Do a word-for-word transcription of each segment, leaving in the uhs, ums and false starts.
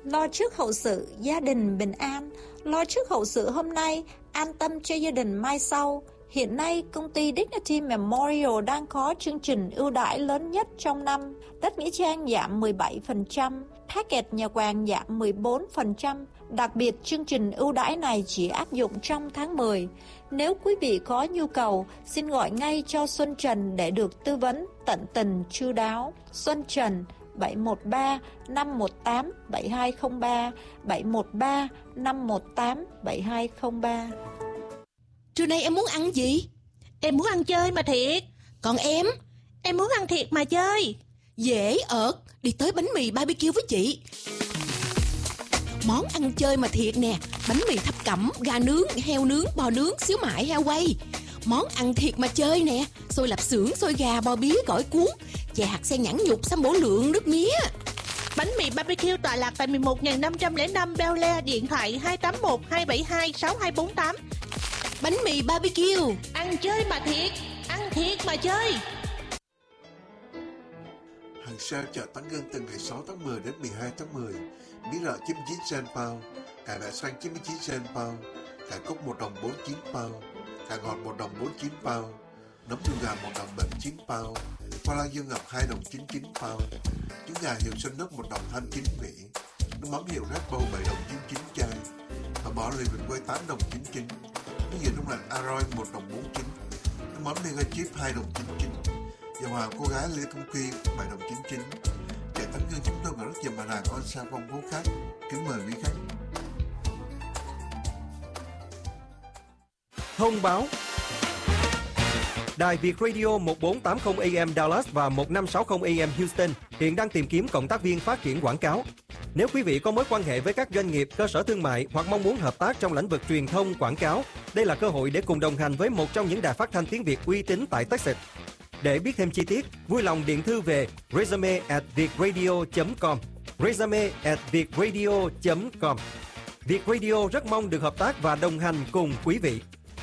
Lo trước hậu sự, gia đình bình an. Lo trước hậu sự hôm nay, an tâm cho gia đình mai sau. Hiện nay, công ty Dignity Memorial đang có chương trình ưu đãi lớn nhất trong năm. Đất Nghĩa Trang giảm mười bảy phần trăm, package nhà quàng giảm mười bốn phần trăm. Đặc biệt, chương trình ưu đãi này chỉ áp dụng trong tháng mười. Nếu quý vị có nhu cầu, xin gọi ngay cho Xuân Trần để được tư vấn tận tình chu đáo. Xuân Trần bảy một ba năm một tám bảy hai không ba, bảy một ba năm một tám bảy hai không ba. Trưa nay em muốn ăn gì? Em muốn ăn chơi mà thiệt. Còn em? Em muốn ăn thiệt mà chơi. Dễ ợt, đi tới bánh mì ba bi kiu với chị. Món ăn chơi mà thiệt nè, bánh mì thập cẩm, gà nướng, heo nướng, bò nướng, xíu mại, heo quay. Món ăn thiệt mà chơi nè, xôi lạp xưởng, xôi gà, bò bía, gỏi cuốn, chè hạt sen nhãn nhục, sâm bổ lượng, nước mía. Bánh mì ba bi kiu tọa lạc tại mười một nghìn năm trăm lẻ năm Bel Air, điện thoại hai tám một hai bảy hai sáu hai bốn tám. Bánh mì ba bi kiu, ăn chơi mà thiệt, ăn thiệt mà chơi. Hàng sale chợ Tán Gân từ ngày sáu tháng mười đến mười hai tháng mười. Bí rợ chín mươi chín cent pound, cải nạ xanh chín mươi chín cent pound, cải cúc một đồng bốn mươi chín pound, cải ngọt một đồng bốn mươi chín pound, nấm đùi gà một đồng bảy mươi chín pound, khoai lang dương ngập hai đồng chín mươi chín pound, trứng gà hiệu xuân nước một đồng hai mươi chín vị, nước mắm hiệu Red Bull bảy đồng chín mươi chín chai, và bò lì vịt quay tám đồng chín mươi chín, nước dừa đông lạnh Aroy một đồng bốn mươi chín, nước mắm Mega Chip hai đồng chín mươi chín, dầu hòa cô gái Lê Công Quy bảy đồng chín mươi chín. Chợ Tán Gân chúng tôi còn rất nhiều mặt hàng on sale phong phú khác. Kính mời quý khách. Thông báo: Đài Việt Radio một bốn tám không A M Dallas và một năm sáu không A M Houston hiện đang tìm kiếm cộng tác viên phát triển quảng cáo. Nếu quý vị có mối quan hệ với các doanh nghiệp, cơ sở thương mại hoặc mong muốn hợp tác trong lĩnh vực truyền thông, quảng cáo, đây là cơ hội để cùng đồng hành với một trong những đài phát thanh tiếng Việt uy tín tại Texas. Để biết thêm chi tiết, vui lòng điện thư về resume at vietradio chấm com, resume at vietradio chấm com. Việt Radio rất mong được hợp tác và đồng hành cùng quý vị.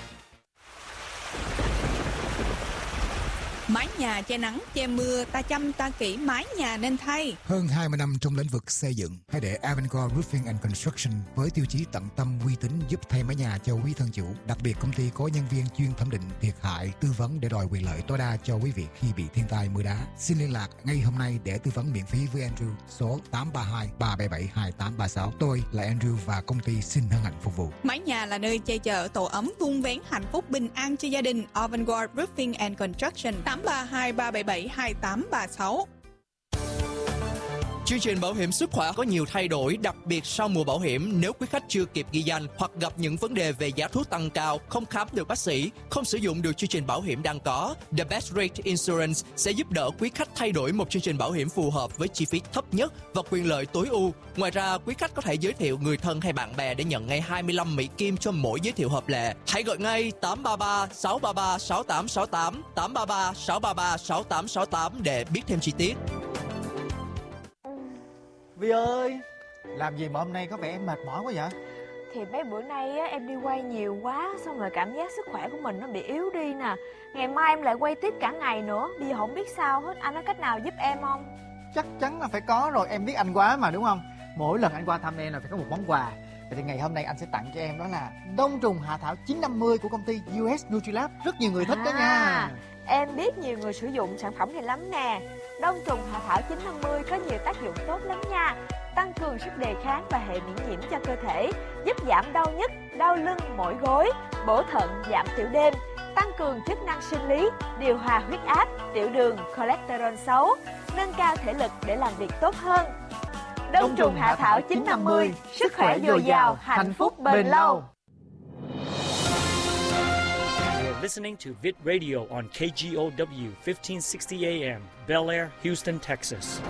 Mái nhà che nắng, che mưa, ta chăm ta kỹ mái nhà nên thay. Hơn hai mươi năm trong lĩnh vực xây dựng, hãy để Avangard Roofing and Construction với tiêu chí tận tâm uy tín giúp thay mái nhà cho quý thân chủ. Đặc biệt công ty có nhân viên chuyên thẩm định thiệt hại, tư vấn để đòi quyền lợi tối đa cho quý vị khi bị thiên tai mưa đá. Xin liên lạc ngay hôm nay để tư vấn miễn phí với Andrew số tám ba hai ba bảy bảy hai tám ba sáu. Tôi là Andrew và công ty xin hân hạnh phục vụ. Mái nhà là nơi che chở tổ ấm vun vén hạnh phúc bình an cho gia đình. Avangard Roofing and Construction tám ba hai ba bảy bảy hai tám ba sáu. Chương trình bảo hiểm sức khỏe có nhiều thay đổi, đặc biệt sau mùa bảo hiểm. Nếu quý khách chưa kịp ghi danh hoặc gặp những vấn đề về giá thuốc tăng cao, không khám được bác sĩ, không sử dụng được chương trình bảo hiểm đang có, The Best Rate Insurance sẽ giúp đỡ quý khách thay đổi một chương trình bảo hiểm phù hợp với chi phí thấp nhất và quyền lợi tối ưu. Ngoài ra, quý khách có thể giới thiệu người thân hay bạn bè để nhận ngay hai mươi lăm Mỹ Kim cho mỗi giới thiệu hợp lệ. Hãy gọi ngay tám ba ba sáu ba ba sáu tám sáu tám, tám ba ba sáu ba ba sáu tám sáu tám để biết thêm chi tiết. Vi ơi, làm gì mà hôm nay có vẻ em mệt mỏi quá vậy? Thì mấy bữa nay á, em đi quay nhiều quá, xong rồi cảm giác sức khỏe của mình nó bị yếu đi nè. Ngày mai em lại quay tiếp cả ngày nữa, bây giờ không biết sao hết. Anh có cách nào giúp em không? Chắc chắn là phải có rồi, em biết anh quá mà đúng không? Mỗi lần anh qua thăm em là phải có một món quà. Vậy thì ngày hôm nay anh sẽ tặng cho em đó là đông trùng hạ thảo chín năm mươi của công ty u ét Nutrilab. Rất nhiều người thích à, đó nha. Em biết nhiều người sử dụng sản phẩm này lắm nè. Đông trùng hạ thảo chín năm mươi có nhiều tác dụng tốt lắm nha. Tăng cường sức đề kháng và hệ miễn nhiễm cho cơ thể, giúp giảm đau nhức, đau lưng, mỏi gối, bổ thận, giảm tiểu đêm, tăng cường chức năng sinh lý, điều hòa huyết áp, tiểu đường, cholesterol xấu, nâng cao thể lực để làm việc tốt hơn. Đông trùng hạ thảo chín năm mươi, sức khỏe dồi dào, hạnh phúc bền lâu. You're listening to Vit Radio on K G O W fifteen sixty A M, Bel Air, Houston, Texas.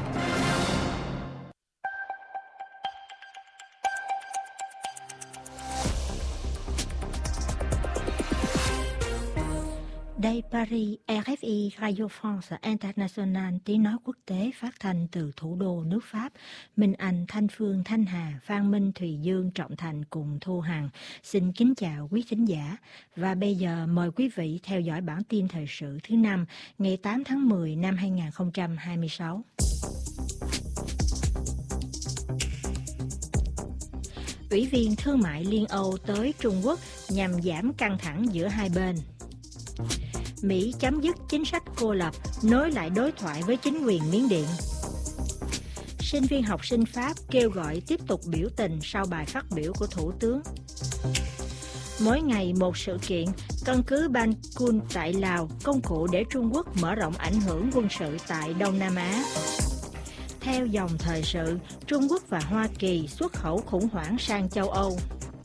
Đây Paris, R F I Radio France International, tiếng nói quốc tế phát thanh từ thủ đô nước Pháp. Minh Anh, Thanh Phương, Thanh Hà, Phan Minh, Thùy Dương, Trọng Thành cùng Thu Hằng xin kính chào quý thính giả. Và bây giờ mời quý vị theo dõi bản tin thời sự thứ năm ngày tám tháng mười năm hai nghìn không trăm hai mươi sáu. Ủy viên Thương mại Liên Âu tới Trung Quốc nhằm giảm căng thẳng giữa hai bên. Mỹ chấm dứt chính sách cô lập, nối lại đối thoại với chính quyền Miến Điện. Sinh viên học sinh Pháp kêu gọi tiếp tục biểu tình sau bài phát biểu của Thủ tướng. Mỗi ngày một sự kiện, căn cứ Ban Kun tại Lào, công cụ để Trung Quốc mở rộng ảnh hưởng quân sự tại Đông Nam Á. Theo dòng thời sự, Trung Quốc và Hoa Kỳ xuất khẩu khủng hoảng sang châu Âu.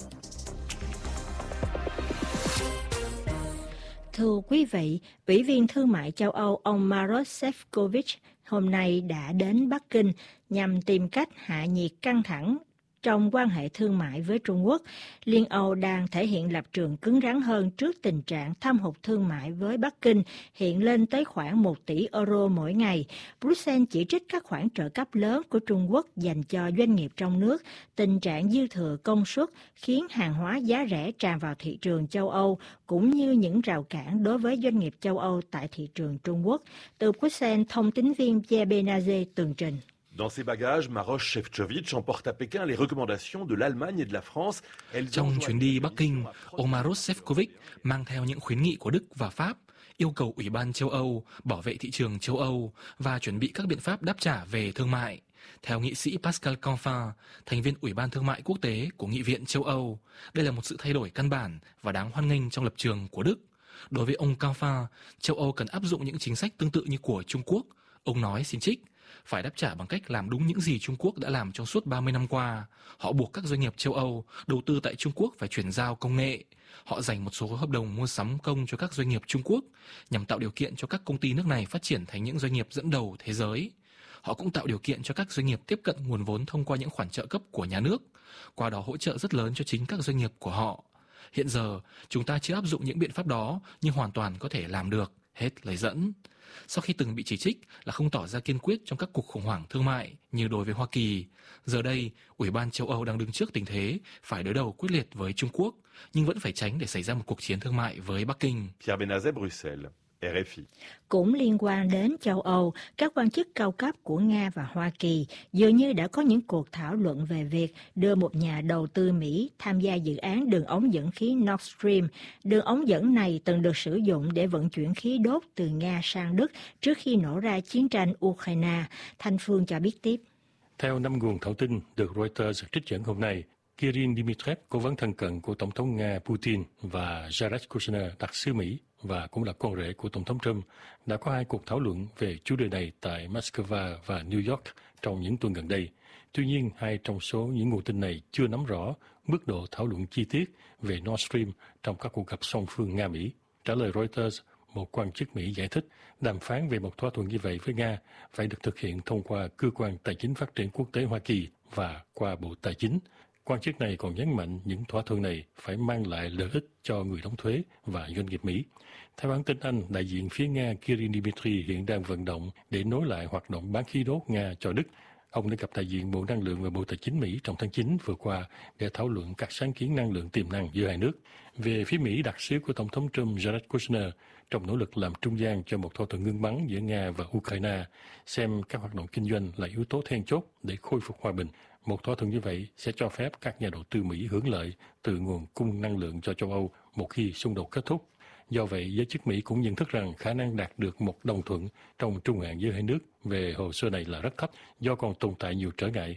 Thưa quý vị, Ủy viên Thương mại châu Âu ông Maroš Šefčovič hôm nay đã đến Bắc Kinh nhằm tìm cách hạ nhiệt căng thẳng trong quan hệ thương mại với Trung Quốc. Liên Âu đang thể hiện lập trường cứng rắn hơn trước tình trạng thâm hụt thương mại với Bắc Kinh hiện lên tới khoảng một tỷ euro mỗi ngày. Bruxelles chỉ trích các khoản trợ cấp lớn của Trung Quốc dành cho doanh nghiệp trong nước, tình trạng dư thừa công suất khiến hàng hóa giá rẻ tràn vào thị trường châu Âu, cũng như những rào cản đối với doanh nghiệp châu Âu tại thị trường Trung Quốc. Từ Bruxelles, thông tín viên Pierre Benazé tường trình. Dans ses bagages, Maroš Šefčovič emporte à Pékin les recommandations de l'Allemagne et de la France. Trong chuyến đi Bắc Kinh, ông Maroš Šefčovič mang theo những khuyến nghị của Đức và Pháp, yêu cầu Ủy ban châu Âu bảo vệ thị trường châu Âu và chuẩn bị các biện pháp đáp trả về thương mại. Theo nghị sĩ Pascal Canfin, thành viên Ủy ban Thương mại Quốc tế của Nghị viện châu Âu, đây là một sự thay đổi căn bản và đáng hoan nghênh trong lập trường của Đức. Đối với ông Canfin, châu Âu cần áp dụng những chính sách tương tự như của Trung Quốc. Ông nói, xin trích, phải đáp trả bằng cách làm đúng những gì Trung Quốc đã làm trong suốt ba mươi năm qua. Họ buộc các doanh nghiệp châu Âu đầu tư tại Trung Quốc phải chuyển giao công nghệ. Họ dành một số hợp đồng mua sắm công cho các doanh nghiệp Trung Quốc nhằm tạo điều kiện cho các công ty nước này phát triển thành những doanh nghiệp dẫn đầu thế giới. Họ cũng tạo điều kiện cho các doanh nghiệp tiếp cận nguồn vốn thông qua những khoản trợ cấp của nhà nước, qua đó hỗ trợ rất lớn cho chính các doanh nghiệp của họ. Hiện giờ, chúng ta chưa áp dụng những biện pháp đó nhưng hoàn toàn có thể làm được, hết lời dẫn. Sau khi từng bị chỉ trích là không tỏ ra kiên quyết trong các cuộc khủng hoảng thương mại như đối với Hoa Kỳ, giờ đây, Ủy ban châu Âu đang đứng trước tình thế phải đối đầu quyết liệt với Trung Quốc, nhưng vẫn phải tránh để xảy ra một cuộc chiến thương mại với Bắc Kinh. Pierre Benazé, Bruxelles. R F I. Cũng liên quan đến châu Âu, các quan chức cao cấp của Nga và Hoa Kỳ dường như đã có những cuộc thảo luận về việc đưa một nhà đầu tư Mỹ tham gia dự án đường ống dẫn khí Nord Stream. Đường ống dẫn này từng được sử dụng để vận chuyển khí đốt từ Nga sang Đức trước khi nổ ra chiến tranh Ukraine. Thanh Phương cho biết tiếp. Theo năm nguồn thạo tin được Reuters trích dẫn hôm nay, Kirill Dmitriev, cố vấn thân cận của Tổng thống Nga Putin, và Jared Kushner, đặc sứ Mỹ và cũng là con rể của Tổng thống Trump, đã có hai cuộc thảo luận về chủ đề này tại Moscow và New York trong những tuần gần đây. Tuy nhiên, hai trong số những nguồn tin này chưa nắm rõ mức độ thảo luận chi tiết về Nord Stream trong các cuộc gặp song phương Nga-Mỹ. Trả lời Reuters, một quan chức Mỹ giải thích đàm phán về một thỏa thuận như vậy với Nga phải được thực hiện thông qua Cơ quan Tài chính Phát triển Quốc tế Hoa Kỳ và qua Bộ Tài chính. Quan chức này còn nhấn mạnh những thỏa thuận này phải mang lại lợi ích cho người đóng thuế và doanh nghiệp Mỹ. Theo hãng tin Anh, đại diện phía Nga Kirill Dmitry hiện đang vận động để nối lại hoạt động bán khí đốt Nga cho Đức. Ông đã gặp đại diện Bộ Năng lượng và Bộ Tài chính Mỹ trong tháng chín vừa qua để thảo luận các sáng kiến năng lượng tiềm năng giữa hai nước. Về phía Mỹ, đặc sứ của Tổng thống Trump Jared Kushner, trong nỗ lực làm trung gian cho một thỏa thuận ngưng bắn giữa Nga và Ukraine, xem các hoạt động kinh doanh là yếu tố then chốt để khôi phục hòa bình. Một thỏa thuận như vậy sẽ cho phép các nhà đầu tư Mỹ hưởng lợi từ nguồn cung năng lượng cho châu Âu một khi xung đột kết thúc. Do vậy, giới chức Mỹ cũng nhận thức rằng khả năng đạt được một đồng thuận trong trung hạn giữa hai nước về hồ sơ này là rất thấp do còn tồn tại nhiều trở ngại.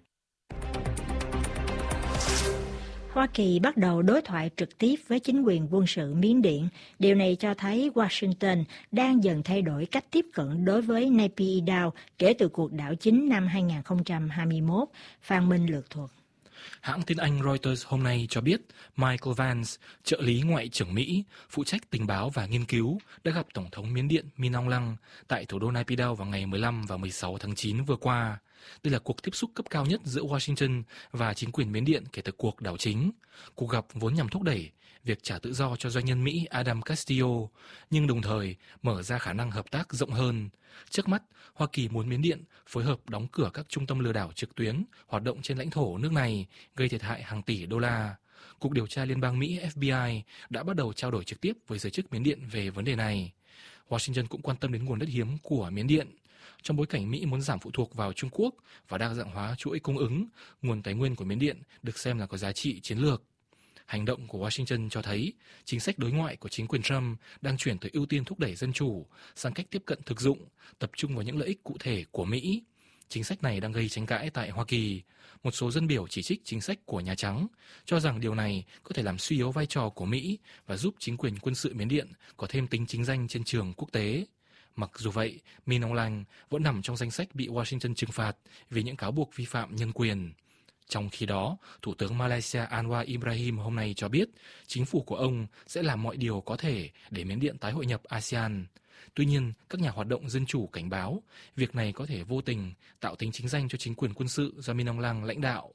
Hoa Kỳ bắt đầu đối thoại trực tiếp với chính quyền quân sự Miến Điện. Điều này cho thấy Washington đang dần thay đổi cách tiếp cận đối với Naypyidaw kể từ cuộc đảo chính năm hai không hai mốt. Phan Minh lược thuật. Hãng tin Anh Reuters hôm nay cho biết Michael Vance, trợ lý Ngoại trưởng Mỹ, phụ trách tình báo và nghiên cứu, đã gặp Tổng thống Miến Điện Min Aung Hlaing tại thủ đô Naypyidaw vào ngày mười lăm và mười sáu tháng chín vừa qua. Đây là cuộc tiếp xúc cấp cao nhất giữa Washington và chính quyền Miến Điện kể từ cuộc đảo chính. Cuộc gặp vốn nhằm thúc đẩy việc trả tự do cho doanh nhân Mỹ Adam Castillo, nhưng đồng thời mở ra khả năng hợp tác rộng hơn. Trước mắt, Hoa Kỳ muốn Miến Điện phối hợp đóng cửa các trung tâm lừa đảo trực tuyến hoạt động trên lãnh thổ nước này, gây thiệt hại hàng tỷ đô la. Cục điều tra Liên bang Mỹ F B I đã bắt đầu trao đổi trực tiếp với giới chức Miến Điện về vấn đề này. Washington cũng quan tâm đến nguồn đất hiếm của Miến Điện. Trong bối cảnh Mỹ muốn giảm phụ thuộc vào Trung Quốc và đa dạng hóa chuỗi cung ứng, nguồn tài nguyên của Miến Điện được xem là có giá trị chiến lược. Hành động của Washington cho thấy chính sách đối ngoại của chính quyền Trump đang chuyển từ ưu tiên thúc đẩy dân chủ sang cách tiếp cận thực dụng, tập trung vào những lợi ích cụ thể của Mỹ. Chính sách này đang gây tranh cãi tại Hoa Kỳ. Một số dân biểu chỉ trích chính sách của Nhà Trắng, cho rằng điều này có thể làm suy yếu vai trò của Mỹ và giúp chính quyền quân sự Miến Điện có thêm tính chính danh trên trường quốc tế. Mặc dù vậy, Min Aung Hlaing vẫn nằm trong danh sách bị Washington trừng phạt vì những cáo buộc vi phạm nhân quyền. Trong khi đó, Thủ tướng Malaysia Anwar Ibrahim hôm nay cho biết chính phủ của ông sẽ làm mọi điều có thể để Miến Điện tái hội nhập a sê an. Tuy nhiên, các nhà hoạt động dân chủ cảnh báo việc này có thể vô tình tạo tính chính danh cho chính quyền quân sự do Min Aung Hlaing lãnh đạo.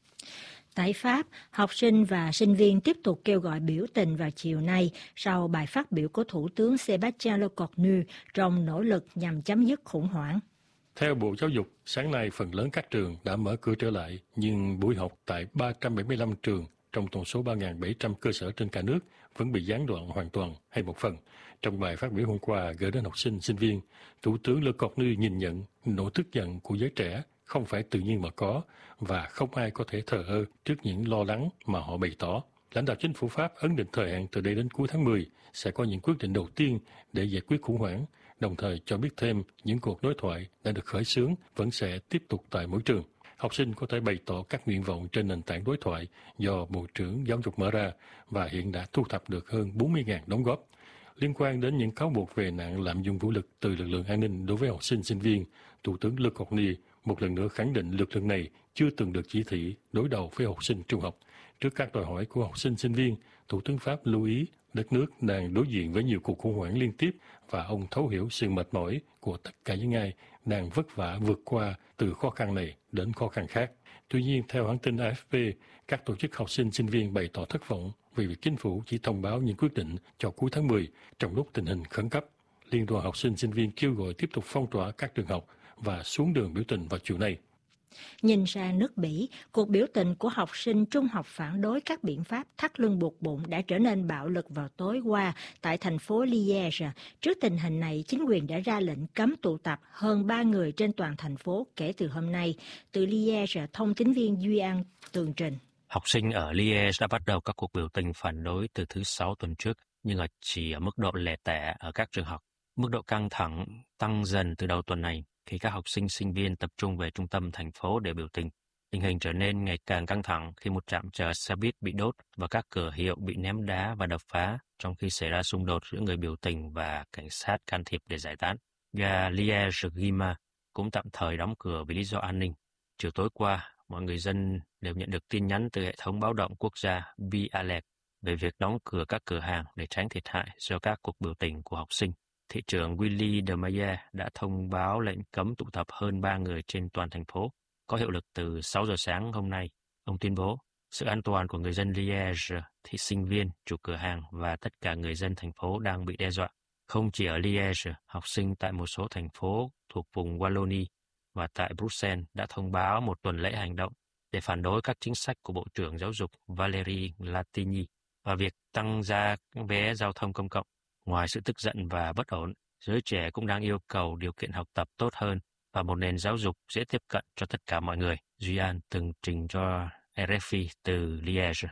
Tại Pháp, học sinh và sinh viên tiếp tục kêu gọi biểu tình vào chiều nay sau bài phát biểu của Thủ tướng Sébastien Lecornu trong nỗ lực nhằm chấm dứt khủng hoảng. Theo Bộ Giáo dục, sáng nay phần lớn các trường đã mở cửa trở lại, nhưng buổi học tại ba trăm bảy mươi lăm trường trong tổng số ba nghìn bảy trăm cơ sở trên cả nước vẫn bị gián đoạn hoàn toàn hay một phần. Trong bài phát biểu hôm qua gửi đến học sinh, sinh viên, Thủ tướng Lecornu nhìn nhận nỗi tức giận của giới trẻ không phải tự nhiên mà có và không ai có thể thờ ơ trước những lo lắng mà họ bày tỏ. Lãnh đạo chính phủ Pháp ấn định thời hạn từ đây đến cuối tháng mười sẽ có những quyết định đầu tiên để giải quyết khủng hoảng, đồng thời cho biết thêm những cuộc đối thoại đã được khởi xướng vẫn sẽ tiếp tục tại mỗi trường. Học sinh có thể bày tỏ các nguyện vọng trên nền tảng đối thoại do Bộ trưởng Giáo dục mở ra và hiện đã thu thập được hơn bốn mươi nghìn đóng góp. Liên quan đến những cáo buộc về nạn lạm dụng vũ lực từ lực lượng an ninh đối với học sinh sinh viên, Thủ tướng Lecornu một lần nữa khẳng định lực lượng này chưa từng được chỉ thị đối đầu với học sinh trung học. Trước các đòi hỏi của học sinh sinh viên, Thủ tướng Pháp lưu ý đất nước đang đối diện với nhiều cuộc khủng hoảng liên tiếp và ông thấu hiểu sự mệt mỏi của tất cả những ai đang vất vả vượt qua từ khó khăn này đến khó khăn khác. Tuy nhiên, theo hãng tin a ép pê, các tổ chức học sinh sinh viên bày tỏ thất vọng vì việc chính phủ chỉ thông báo những quyết định cho cuối tháng mười trong lúc tình hình khẩn cấp. Liên đoàn học sinh sinh viên kêu gọi tiếp tục phong tỏa các trường học và xuống đường biểu tình vào chiều nay. Nhìn sang nước Bỉ, cuộc biểu tình của học sinh trung học phản đối các biện pháp thắt lưng buộc bụng đã trở nên bạo lực vào tối qua tại thành phố Liège. Trước tình hình này, chính quyền đã ra lệnh cấm tụ tập hơn ba người trên toàn thành phố kể từ hôm nay. Từ Liège, thông tín viên Duy An tường trình. Học sinh ở Liège đã bắt đầu các cuộc biểu tình phản đối từ thứ Sáu tuần trước, nhưng chỉ ở mức độ lẻ tẻ ở các trường học. Mức độ căng thẳng tăng dần từ đầu tuần này khi các học sinh sinh viên tập trung về trung tâm thành phố để biểu tình. Tình hình trở nên ngày càng căng thẳng khi một trạm chờ xe buýt bị đốt và các cửa hiệu bị ném đá và đập phá, trong khi xảy ra xung đột giữa người biểu tình và cảnh sát can thiệp để giải tán. Ga Liège-Guillemard cũng tạm thời đóng cửa vì lý do an ninh. Chiều tối qua, mọi người dân đều nhận được tin nhắn từ hệ thống báo động quốc gia B-Alert về việc đóng cửa các cửa hàng để tránh thiệt hại do các cuộc biểu tình của học sinh. Thị trưởng Willy de Mayer đã thông báo lệnh cấm tụ tập hơn ba người trên toàn thành phố, có hiệu lực từ sáu giờ sáng hôm nay. Ông tuyên bố sự an toàn của người dân Liège, thị sinh viên, chủ cửa hàng và tất cả người dân thành phố đang bị đe dọa. Không chỉ ở Liège, học sinh tại một số thành phố thuộc vùng Wallonie và tại Bruxelles đã thông báo một tuần lễ hành động để phản đối các chính sách của Bộ trưởng Giáo dục Valérie Latini và việc tăng giá vé giao thông công cộng. Ngoài sự tức giận và bất ổn, giới trẻ cũng đang yêu cầu điều kiện học tập tốt hơn và một nền giáo dục dễ tiếp cận cho tất cả mọi người. Duy An từng trình cho rờ ép i từ Liège.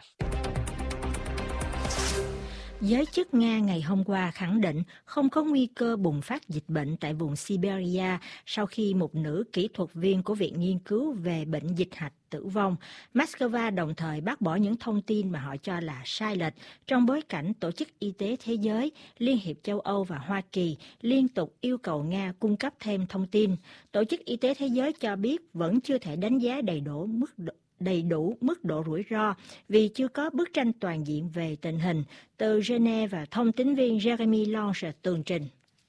Giới chức Nga ngày hôm qua khẳng định không có nguy cơ bùng phát dịch bệnh tại vùng Siberia sau khi một nữ kỹ thuật viên của Viện Nghiên cứu về bệnh dịch hạch tử vong. Moscow đồng thời bác bỏ những thông tin mà họ cho là sai lệch trong bối cảnh Tổ chức Y tế Thế giới, Liên hiệp châu Âu và Hoa Kỳ liên tục yêu cầu Nga cung cấp thêm thông tin. Tổ chức Y tế Thế giới cho biết vẫn chưa thể đánh giá đầy đủ mức độ đầy đủ mức độ rủi ro vì chưa có bức tranh toàn diện về tình hình. Từ Geneva và thông tín viên Jeremy Lange tường trình.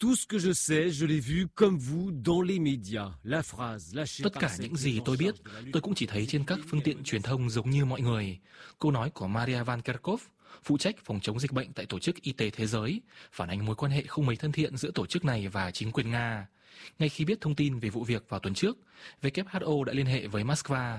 Tất cả những gì tôi biết, tôi cũng chỉ thấy trên các phương tiện truyền thông giống như mọi người. Câu nói của Maria Van Kerkhove, phụ trách phòng chống dịch bệnh tại Tổ chức Y tế Thế giới, phản ánh mối quan hệ không mấy thân thiện giữa tổ chức này và chính quyền Nga. Ngay khi biết thông tin về vụ việc vào tuần trước, W H O đã liên hệ với Moscow.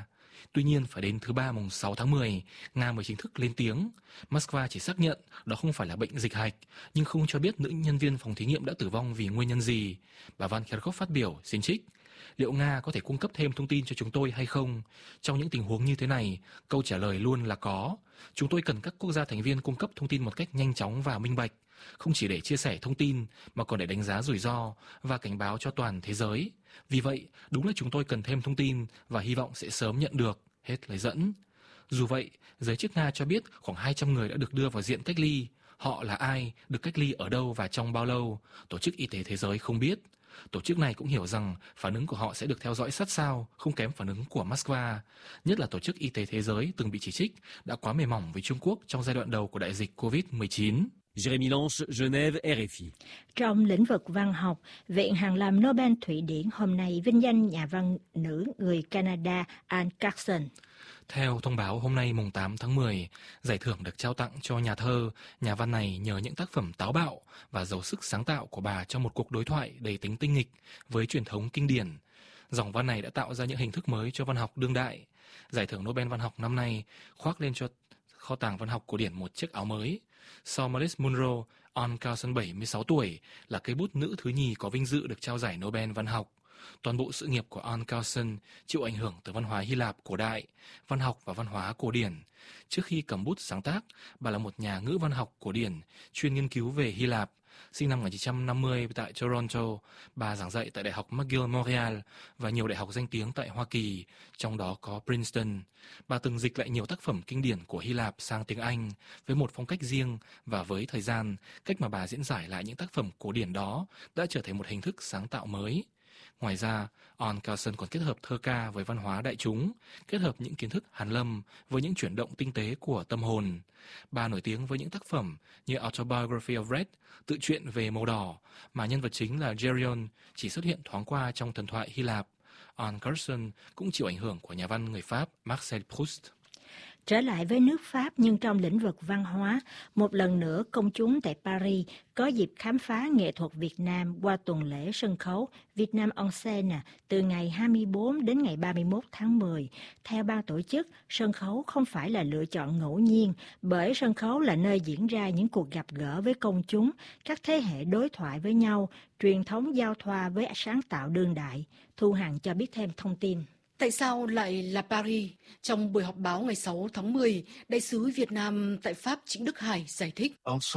Tuy nhiên, phải đến thứ Ba mùng sáu tháng mười, Nga mới chính thức lên tiếng. Moscow chỉ xác nhận đó không phải là bệnh dịch hạch, nhưng không cho biết nữ nhân viên phòng thí nghiệm đã tử vong vì nguyên nhân gì. Bà Van Kerkhove phát biểu, xin trích: liệu Nga có thể cung cấp thêm thông tin cho chúng tôi hay không? Trong những tình huống như thế này, câu trả lời luôn là có. Chúng tôi cần các quốc gia thành viên cung cấp thông tin một cách nhanh chóng và minh bạch, không chỉ để chia sẻ thông tin mà còn để đánh giá rủi ro và cảnh báo cho toàn thế giới. Vì vậy, đúng là chúng tôi cần thêm thông tin và hy vọng sẽ sớm nhận được. Hết lời dẫn. Dù vậy, giới chức Nga cho biết khoảng hai trăm người đã được đưa vào diện cách ly. Họ là ai, được cách ly ở đâu và trong bao lâu? Tổ chức Y tế Thế giới không biết. Tổ chức này cũng hiểu rằng phản ứng của họ sẽ được theo dõi sát sao, không kém phản ứng của Moscow. Nhất là Tổ chức Y tế Thế giới từng bị chỉ trích đã quá mềm mỏng với Trung Quốc trong giai đoạn đầu của đại dịch covid mười chín. Jérémy Lange, Genève, R F I. Trong lĩnh vực văn học, Viện Hàn Lâm Nobel Thụy Điển hôm nay vinh danh nhà văn nữ người Canada Anne Carson. Theo thông báo hôm nay mùng tám tháng mười, giải thưởng được trao tặng cho nhà thơ, nhà văn này nhờ những tác phẩm táo bạo và giàu sức sáng tạo của bà trong một cuộc đối thoại đầy tính tinh nghịch với truyền thống kinh điển. Dòng văn này đã tạo ra những hình thức mới cho văn học đương đại. Giải thưởng Nobel văn học năm nay khoác lên cho kho tàng văn học cổ điển một chiếc áo mới. Sau Alice Munro, Anne Carson bảy mươi sáu tuổi là cây bút nữ thứ nhì có vinh dự được trao giải Nobel văn học. Toàn bộ sự nghiệp của Anne Carson chịu ảnh hưởng từ văn hóa Hy Lạp cổ đại, văn học và văn hóa cổ điển. Trước khi cầm bút sáng tác, bà là một nhà ngữ văn học cổ điển, chuyên nghiên cứu về Hy Lạp. Sinh năm một nghìn chín trăm năm mươi tại Toronto, bà giảng dạy tại Đại học McGill Montreal và nhiều đại học danh tiếng tại Hoa Kỳ, trong đó có Princeton. Bà từng dịch lại nhiều tác phẩm kinh điển của Hy Lạp sang tiếng Anh với một phong cách riêng, và với thời gian, cách mà bà diễn giải lại những tác phẩm cổ điển đó đã trở thành một hình thức sáng tạo mới. Ngoài ra, Anne Carson còn kết hợp thơ ca với văn hóa đại chúng, kết hợp những kiến thức hàn lâm với những chuyển động tinh tế của tâm hồn. Bà nổi tiếng với những tác phẩm như Autobiography of Red, tự truyện về màu đỏ, mà nhân vật chính là Geryon chỉ xuất hiện thoáng qua trong thần thoại Hy Lạp. Anne Carson cũng chịu ảnh hưởng của nhà văn người Pháp Marcel Proust. Trở lại với nước Pháp nhưng trong lĩnh vực văn hóa, một lần nữa công chúng tại Paris có dịp khám phá nghệ thuật Việt Nam qua tuần lễ sân khấu Việt Nam en scène từ ngày hai mươi tư đến ngày ba mươi mốt tháng mười. Theo ban tổ chức, sân khấu không phải là lựa chọn ngẫu nhiên, bởi sân khấu là nơi diễn ra những cuộc gặp gỡ với công chúng, các thế hệ đối thoại với nhau, truyền thống giao thoa với sáng tạo đương đại. Thu Hằng cho biết thêm thông tin. Tại sao lại là Paris? Trong buổi họp báo ngày sáu tháng mười, Đại sứ Việt Nam tại Pháp Trịnh Đức Hải giải thích.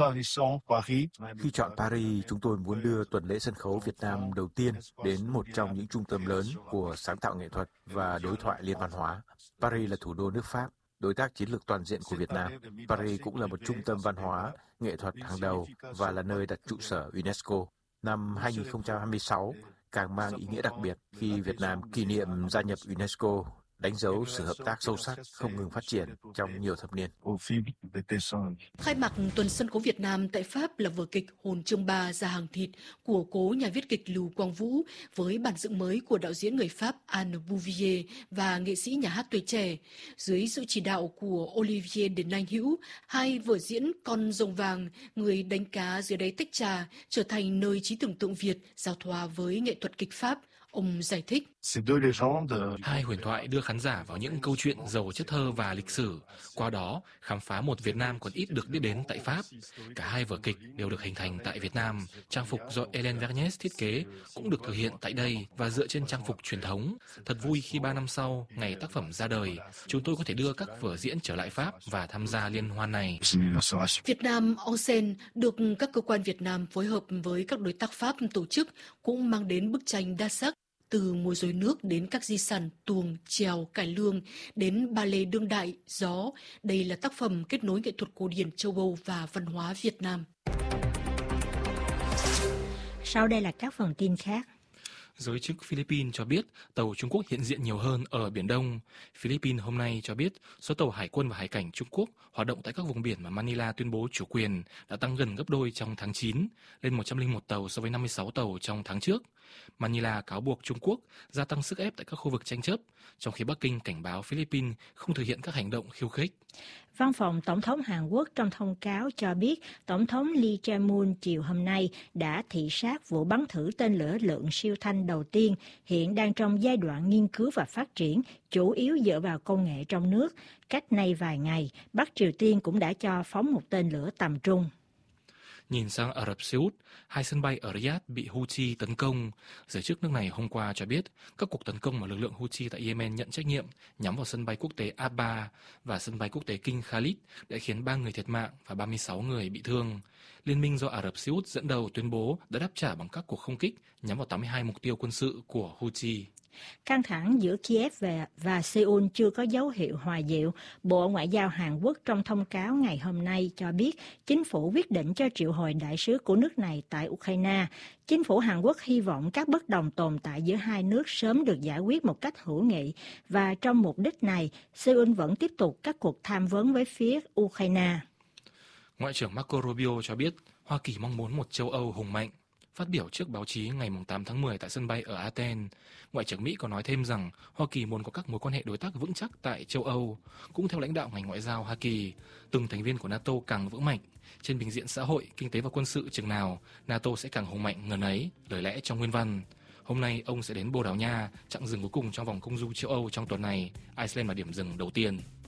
Khi chọn Paris, chúng tôi muốn đưa tuần lễ sân khấu Việt Nam đầu tiên đến một trong những trung tâm lớn của sáng tạo nghệ thuật và đối thoại liên văn hóa. Paris là thủ đô nước Pháp, đối tác chiến lược toàn diện của Việt Nam. Paris cũng là một trung tâm văn hóa, nghệ thuật hàng đầu và là nơi đặt trụ sở UNESCO. Năm hai không hai sáu càng mang ý nghĩa đặc biệt khi Việt Nam kỷ niệm gia nhập UNESCO, đánh dấu sự hợp tác sâu sắc không ngừng phát triển trong nhiều thập niên. Khai mạc tuần sân khấu Việt Nam tại Pháp là vở kịch Hồn Chương Ba Ra Hàng Thịt của cố nhà viết kịch Lưu Quang Vũ với bản dựng mới của đạo diễn người Pháp Anne Bouvier và nghệ sĩ nhà hát tuổi trẻ. Dưới sự chỉ đạo của Olivier de Nanh-Hữu, hai vở diễn Con Rồng Vàng, Người Đánh Cá Dưới Đáy Tách Trà trở thành nơi trí tưởng tượng Việt giao thoa với nghệ thuật kịch Pháp. Ông giải thích. Hai huyền thoại đưa khán giả vào những câu chuyện giàu chất thơ và lịch sử, qua đó khám phá một Việt Nam còn ít được biết đến tại Pháp. Cả hai vở kịch đều được hình thành tại Việt Nam, trang phục do Hélène Vergnès thiết kế cũng được thực hiện tại đây và dựa trên trang phục truyền thống. Thật vui khi ba năm sau, ngày tác phẩm ra đời, chúng tôi có thể đưa các vở diễn trở lại Pháp và tham gia liên hoan này. Việt Nam en scène được các cơ quan Việt Nam phối hợp với các đối tác Pháp tổ chức cũng mang đến bức tranh đa sắc. Từ múa rối nước đến các di sản tuồng, chèo, cải lương đến ballet đương đại, gió. Đây là tác phẩm kết nối nghệ thuật cổ điển châu Âu và văn hóa Việt Nam. Sau đây là các phần tin khác. Giới chức Philippines cho biết tàu Trung Quốc hiện diện nhiều hơn ở Biển Đông. Philippines hôm nay cho biết số tàu hải quân và hải cảnh Trung Quốc hoạt động tại các vùng biển mà Manila tuyên bố chủ quyền đã tăng gần gấp đôi trong tháng chín, lên một trăm lẻ một tàu so với năm mươi sáu tàu trong tháng trước. Manila cáo buộc Trung Quốc gia tăng sức ép tại các khu vực tranh chấp, trong khi Bắc Kinh cảnh báo Philippines không thực hiện các hành động khiêu khích. Văn phòng Tổng thống Hàn Quốc trong thông cáo cho biết Tổng thống Lee Jae-myung chiều hôm nay đã thị sát vụ bắn thử tên lửa lượng siêu thanh Iceland đầu tiên hiện đang trong giai đoạn nghiên cứu và phát triển, chủ yếu dựa vào công nghệ trong nước. Cách nay vài ngày, Bắc Triều Tiên cũng đã cho phóng một tên lửa tầm trung. Nhìn sang Ả Rập Xê Út, hai sân bay ở Riyadh bị Houthi tấn công. Giới chức nước này hôm qua cho biết các cuộc tấn công mà lực lượng Houthi tại Yemen nhận trách nhiệm nhắm vào sân bay quốc tế Abba và sân bay quốc tế King Khalid đã khiến ba người thiệt mạng và ba mươi sáu người bị thương. Liên minh do Ả Rập Xê Út dẫn đầu tuyên bố đã đáp trả bằng các cuộc không kích nhắm vào tám mươi hai mục tiêu quân sự của Houthi. Căng thẳng giữa Kiev và, và Seoul chưa có dấu hiệu hòa dịu. Bộ Ngoại giao Hàn Quốc trong thông cáo ngày hôm nay cho biết chính phủ quyết định cho triệu hồi đại sứ của nước này tại Ukraine. Chính phủ Hàn Quốc hy vọng các bất đồng tồn tại giữa hai nước sớm được giải quyết một cách hữu nghị, và trong mục đích này, Seoul vẫn tiếp tục các cuộc tham vấn với phía Ukraine. Ngoại trưởng Marco Rubio cho biết Hoa Kỳ mong muốn một châu Âu hùng mạnh. Phát biểu trước báo chí ngày tám tháng mười tại sân bay ở Athens, Ngoại trưởng Mỹ có nói thêm rằng Hoa Kỳ muốn có các mối quan hệ đối tác vững chắc tại châu Âu. Cũng theo lãnh đạo ngành ngoại giao Hoa Kỳ, từng thành viên của NATO càng vững mạnh. Trên bình diện xã hội, kinh tế và quân sự chừng nào, NATO sẽ càng hùng mạnh ngần ấy, lời lẽ trong nguyên văn. Hôm nay, ông sẽ đến Bồ Đào Nha, chặng dừng cuối cùng trong vòng công du châu Âu trong tuần này. Iceland là điểm dừng đầu tiên.